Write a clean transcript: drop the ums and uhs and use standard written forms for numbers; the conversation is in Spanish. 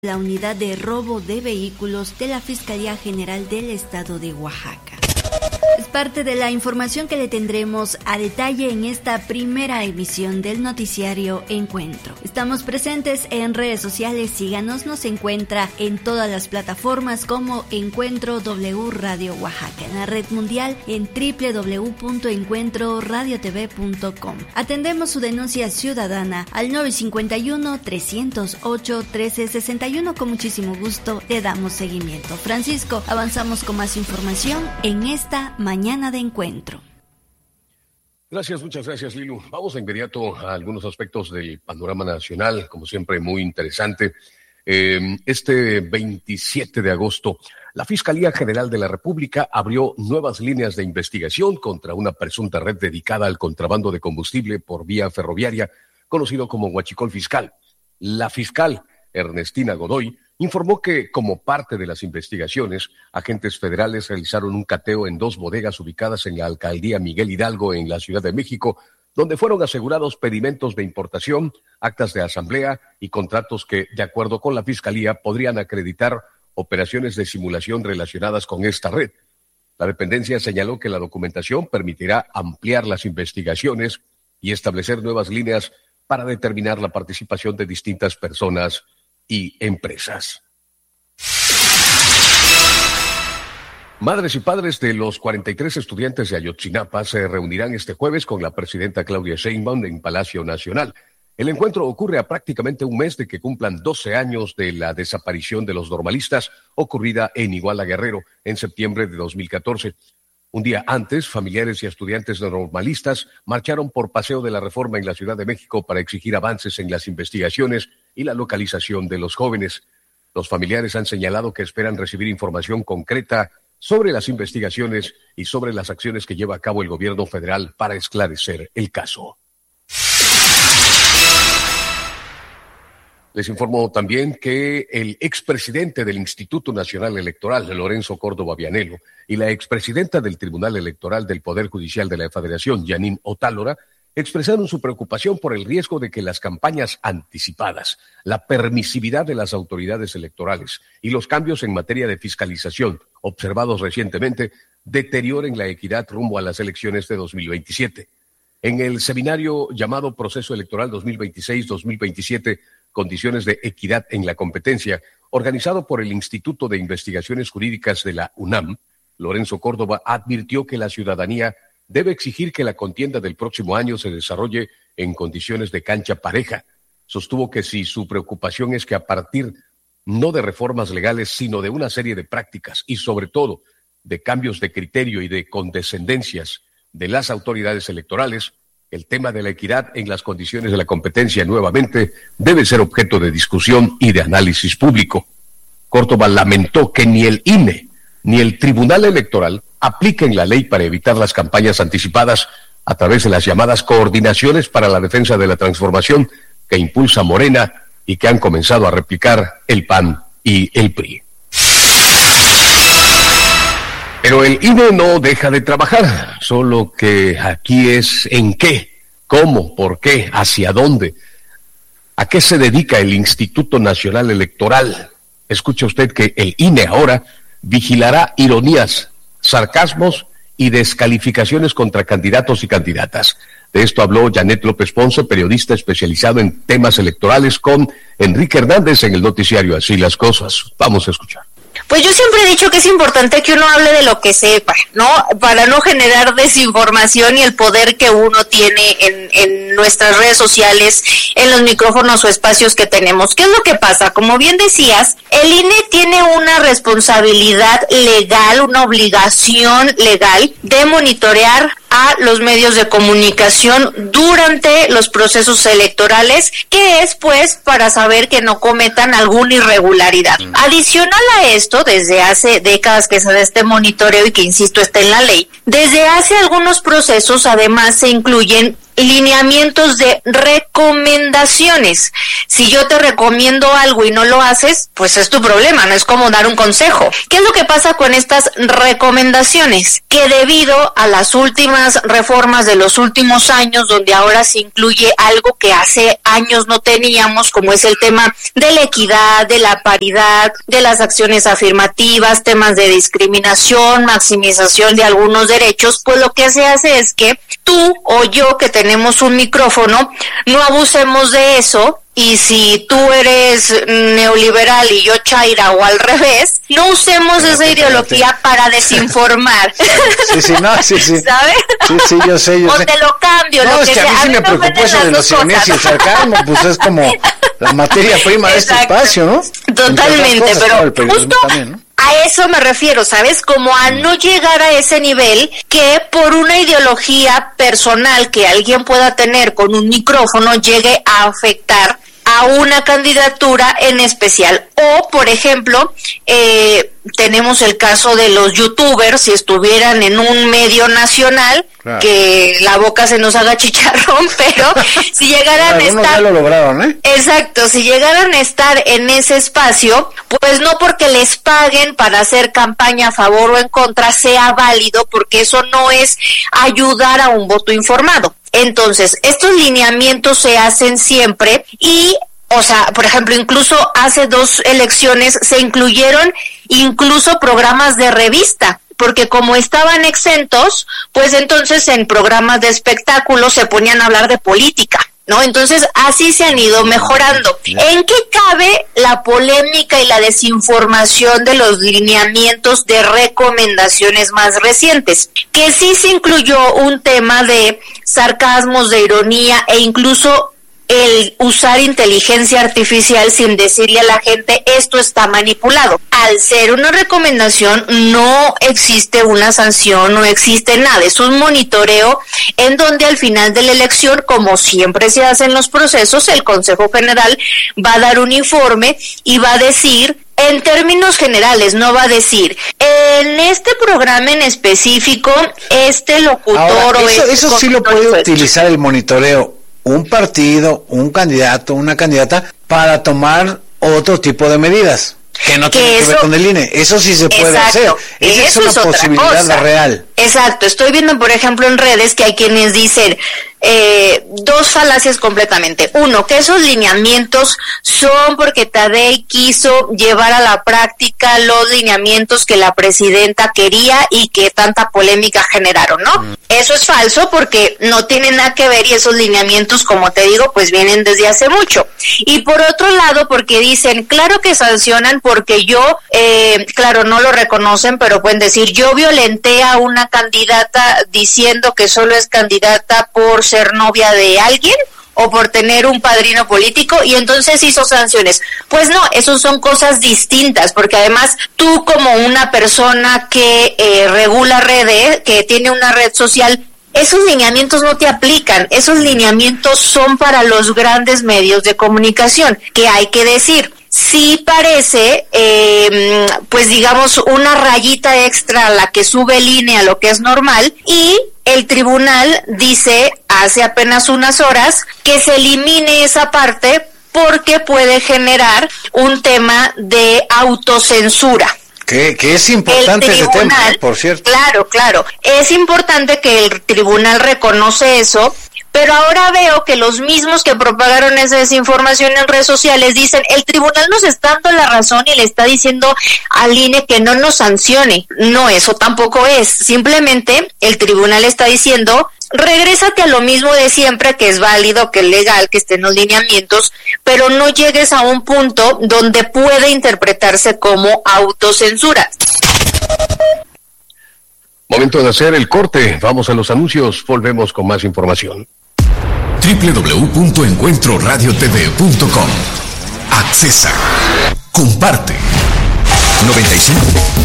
La unidad de robo de vehículos de la Fiscalía General del Estado de Oaxaca. Es parte de la información que le tendremos a detalle en esta primera emisión del noticiario Encuentro. Estamos presentes en redes sociales, síganos, nos encuentra en todas las plataformas como Encuentro W Radio Oaxaca, en la red mundial en www.encuentroradiotv.com. Atendemos su denuncia ciudadana al 951-308-1361. Con muchísimo gusto le damos seguimiento. Francisco, avanzamos con más información en esta mañana de Encuentro. Gracias, muchas gracias, Lilu. Vamos de inmediato a algunos aspectos del panorama nacional, como siempre muy interesante. Este 27 de agosto, la Fiscalía General de la República abrió nuevas líneas de investigación contra una presunta red dedicada al contrabando de combustible por vía ferroviaria, conocido como huachicol fiscal. La fiscal Ernestina Godoy informó que, como parte de las investigaciones, agentes federales realizaron un cateo en 2 bodegas ubicadas en la alcaldía Miguel Hidalgo, en la Ciudad de México, donde fueron asegurados pedimentos de importación, actas de asamblea y contratos que, de acuerdo con la Fiscalía, podrían acreditar operaciones de simulación relacionadas con esta red. La dependencia señaló que la documentación permitirá ampliar las investigaciones y establecer nuevas líneas para determinar la participación de distintas personas y empresas. Madres y padres de los 43 estudiantes de Ayotzinapa se reunirán este jueves con la presidenta Claudia Sheinbaum en Palacio Nacional. El encuentro ocurre a prácticamente un mes de que cumplan 12 años de la desaparición de los normalistas ocurrida en Iguala Guerrero en septiembre de 2014. Un día antes, familiares y estudiantes normalistas marcharon por Paseo de la Reforma en la Ciudad de México para exigir avances en las investigaciones y la localización de los jóvenes. Los familiares han señalado que esperan recibir información concreta sobre las investigaciones y sobre las acciones que lleva a cabo el gobierno federal para esclarecer el caso. Les informo también que el expresidente del Instituto Nacional Electoral, Lorenzo Córdoba Vianello, y la expresidenta del Tribunal Electoral del Poder Judicial de la Federación, Yanin Otálora, expresaron su preocupación por el riesgo de que las campañas anticipadas, la permisividad de las autoridades electorales y los cambios en materia de fiscalización observados recientemente deterioren la equidad rumbo a las elecciones de 2027. En el seminario llamado Proceso Electoral 2026-2027, Condiciones de Equidad en la Competencia, organizado por el Instituto de Investigaciones Jurídicas de la UNAM, Lorenzo Córdoba advirtió que la ciudadanía debe exigir que la contienda del próximo año se desarrolle en condiciones de cancha pareja. Sostuvo que si su preocupación es que a partir no de reformas legales, sino de una serie de prácticas y sobre todo de cambios de criterio y de condescendencias de las autoridades electorales, el tema de la equidad en las condiciones de la competencia nuevamente debe ser objeto de discusión y de análisis público. Córdoba lamentó que ni el INE ni el Tribunal Electoral apliquen la ley para evitar las campañas anticipadas a través de las llamadas coordinaciones para la defensa de la transformación que impulsa Morena y que han comenzado a replicar el PAN y el PRI. Pero el INE no deja de trabajar, solo que aquí es en qué, cómo, por qué, hacia dónde, a qué se dedica el Instituto Nacional Electoral. Escuche usted que el INE ahora vigilará ironías, sarcasmos y descalificaciones contra candidatos y candidatas. De esto habló Janet López Ponce, periodista especializado en temas electorales, con Enrique Hernández en el noticiario Así las Cosas. Vamos a escuchar. Pues yo siempre he dicho que es importante que uno hable de lo que sepa, ¿no? Para no generar desinformación y el poder que uno tiene en nuestras redes sociales, en los micrófonos o espacios que tenemos. ¿Qué es lo que pasa? Como bien decías, el INE tiene una responsabilidad legal, una obligación legal de monitorear a los medios de comunicación durante los procesos electorales, que es pues para saber que no cometan alguna irregularidad. Adicional a esto, desde hace décadas que se da este monitoreo y que insisto está en la ley, desde hace algunos procesos además se incluyen lineamientos de recomendaciones. Si yo te recomiendo algo y no lo haces, pues es tu problema, no es como dar un consejo. ¿Qué es lo que pasa con estas recomendaciones? Que debido a las últimas reformas de los últimos años, donde ahora se incluye algo que hace años no teníamos, como es el tema de la equidad, de la paridad, de las acciones afirmativas, temas de discriminación, maximización de algunos derechos, pues lo que se hace es que tú o yo que tenemos un micrófono, no abusemos de eso. Y si tú eres neoliberal y yo chaira o al revés, no usemos esa ideología para desinformar. Sí, ¿Sabes? Sí, yo sé. O te lo cambio, no, lo es que sea. a mí sí me preocupó eso de las ironías y el sarcasmo, pues es como la materia prima de este espacio, ¿no? Totalmente, pero justo también, ¿no? a eso me refiero, ¿sabes? Como a no llegar a ese nivel que por una ideología personal que alguien pueda tener con un micrófono llegue a afectar a una candidatura en especial. O, por ejemplo, tenemos el caso de los youtubers, si estuvieran en un medio nacional, claro, que la boca se nos haga chicharrón, pero si llegaran a estar... ya lo lograron, ¿eh? Exacto, si llegaran a estar en ese espacio, pues no porque les paguen para hacer campaña a favor o en contra sea válido, porque eso no es ayudar a un voto informado. Entonces, estos lineamientos se hacen siempre y, o sea, por ejemplo, incluso hace 2 elecciones se incluyeron incluso programas de revista, porque como estaban exentos, pues entonces en programas de espectáculos se ponían a hablar de política, ¿no? Entonces, así se han ido mejorando. ¿En qué cabe la polémica y la desinformación de los lineamientos de recomendaciones más recientes? Que sí se incluyó un tema de sarcasmos, de ironía e incluso el usar inteligencia artificial sin decirle a la gente esto está manipulado. Al ser una recomendación no existe una sanción, no existe nada, es un monitoreo en donde al final de la elección, como siempre se hace en los procesos, el Consejo General va a dar un informe y va a decir, en términos generales, no va a decir, en este programa en específico, este locutor ahora, o eso sí lo puede utilizar el monitoreo un partido, un candidato, una candidata, para tomar otro tipo de medidas que no tienen que ver con el INE. Eso sí se puede hacer. Esa es una posibilidad real. Exacto. Estoy viendo, por ejemplo, en redes que hay quienes dicen 2 falacias completamente. Uno, que esos lineamientos son porque Tadei quiso llevar a la práctica los lineamientos que la presidenta quería y que tanta polémica generaron, ¿no? Eso es falso porque no tiene nada que ver y esos lineamientos, como te digo, pues vienen desde hace mucho. Y por otro lado, porque dicen, claro que sancionan porque yo, claro, no lo reconocen, pero pueden decir, yo violenté a una candidata diciendo que solo es candidata por ser novia de alguien o por tener un padrino político y entonces hizo sanciones. Pues no, eso son cosas distintas, porque además tú como una persona que regula redes, que tiene una red social, esos lineamientos no te aplican, esos lineamientos son para los grandes medios de comunicación, que hay que decir, sí parece, pues digamos, una rayita extra a la que sube el INE a lo que es normal, y el tribunal dice hace apenas unas horas que se elimine esa parte porque puede generar un tema de autocensura. Que es importante ese tema, por cierto. Claro. Es importante que el tribunal reconoce eso, pero ahora veo que los mismos que propagaron esa desinformación en redes sociales dicen, el tribunal nos está dando la razón y le está diciendo al INE que no nos sancione. No, eso tampoco es. Simplemente el tribunal está diciendo, regrésate a lo mismo de siempre, que es válido, que es legal, que estén los lineamientos, pero no llegues a un punto donde puede interpretarse como autocensura. Momento de hacer el corte. Vamos a los anuncios. Volvemos con más información. www.encuentroradiotv.com. Accesa. Comparte. 95.